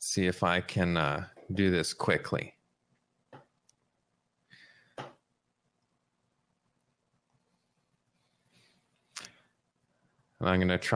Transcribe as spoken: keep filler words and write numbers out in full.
see if I can uh, do this quickly. And I'm going to try